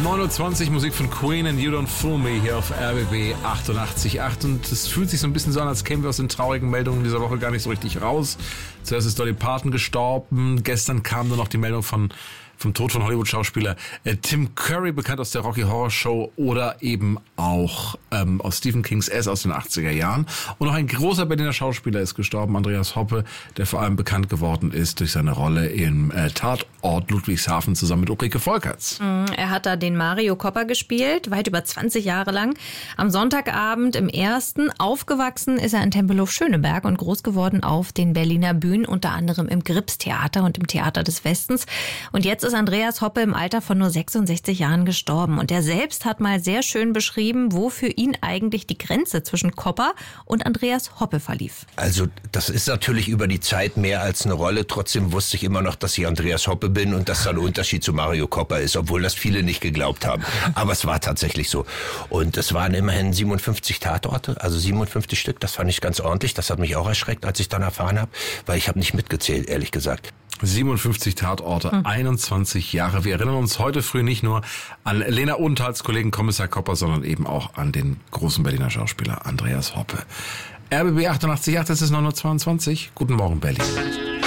9:20 Uhr Musik von Queen and You Don't Fool Me hier auf RBB 88.8 und es fühlt sich so ein bisschen so an, als kämen wir aus den traurigen Meldungen dieser Woche gar nicht so richtig raus. Zuerst ist Dolly Parton gestorben, gestern kam dann noch die Meldung vom Tod von Hollywood-Schauspieler Tim Curry, bekannt aus der Rocky Horror Show oder eben auch aus Stephen Kings S aus den 80er Jahren. Und noch ein großer Berliner Schauspieler ist gestorben, Andreas Hoppe, der vor allem bekannt geworden ist durch seine Rolle im Tatort Ludwigshafen zusammen mit Ulrike Volkerts. Er hat da den Mario Copper gespielt, weit über 20 Jahre lang. Am Sonntagabend im Ersten. Aufgewachsen ist er in Tempelhof-Schöneberg und groß geworden auf den Berliner Bühnen, unter anderem im Gripstheater und im Theater des Westens. Und jetzt ist Andreas Hoppe im Alter von nur 66 Jahren gestorben. Und er selbst hat mal sehr schön beschrieben, wo für ihn eigentlich die Grenze zwischen Copper und Andreas Hoppe verlief. Also das ist natürlich über die Zeit mehr als eine Rolle. Trotzdem wusste ich immer noch, dass ich Andreas Hoppe bin und dass da ein Unterschied zu Mario Copper ist, obwohl das viele nicht geglaubt haben. Aber es war tatsächlich so. Und es waren immerhin 57 Tatorte, also 57 Stück. Das fand ich ganz ordentlich. Das hat mich auch erschreckt, als ich dann erfahren habe, weil ich habe nicht mitgezählt, ehrlich gesagt. 57 Tatorte, 21 Jahre. Wir erinnern uns heute früh nicht nur an Lena Odenthals Kollegen Kommissar Copper, sondern eben auch an den großen Berliner Schauspieler Andreas Hoppe. RBB 88.8, das ist 9:22 Uhr. Guten Morgen, Berlin.